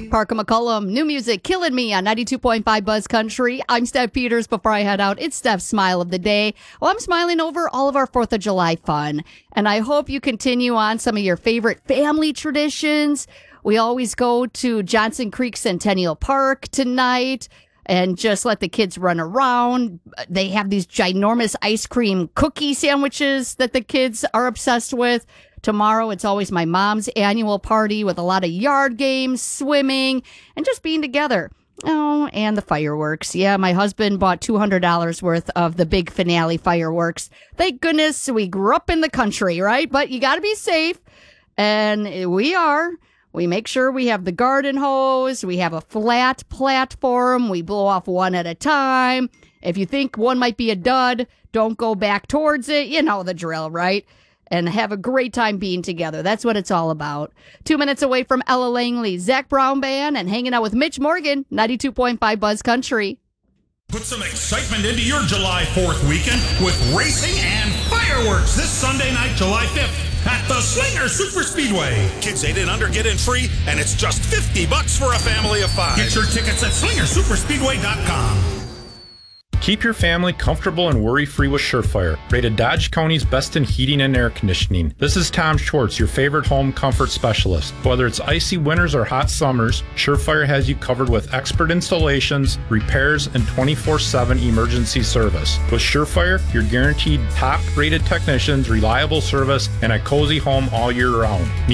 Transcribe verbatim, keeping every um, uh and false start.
Parker McCullum, new music, Killing Me on ninety-two point five Buzz Country. I'm Steph Peters. Before I head out, it's Steph's Smile of the Day. Well, I'm smiling over all of our fourth of July fun, and I hope you continue on some of your favorite family traditions. We always go to Johnson Creek Centennial Park tonight and just let the kids run around. They have these ginormous ice cream cookie sandwiches that the kids are obsessed with. Tomorrow, it's always my mom's annual party with a lot of yard games, swimming, and just being together. Oh, and the fireworks. Yeah, my husband bought two hundred dollars worth of the big finale fireworks. Thank goodness we grew up in the country, right? But you got to be safe, and we are. We make sure we have the garden hose. We have a flat platform. We blow off one at a time. If you think one might be a dud, don't go back towards it. You know the drill, right? And have a great time being together. That's what it's all about. Two minutes away from Ella Langley, Zach Brown Band, and hanging out with Mitch Morgan, ninety-two point five Buzz Country. Put some excitement into your July fourth weekend with racing and fireworks this Sunday night, July fifth, at the Slinger Super Speedway. Kids eight and under get in free, and it's just fifty bucks for a family of five. Get your tickets at slinger super speedway dot com. Keep your family comfortable and worry-free with Surefire, rated Dodge County's best in heating and air conditioning. This is Tom Schwartz, your favorite home comfort specialist. Whether it's icy winters or hot summers, Surefire has you covered with expert installations, repairs, and twenty-four seven emergency service. With Surefire, you're guaranteed top-rated technicians, reliable service, and a cozy home all year round.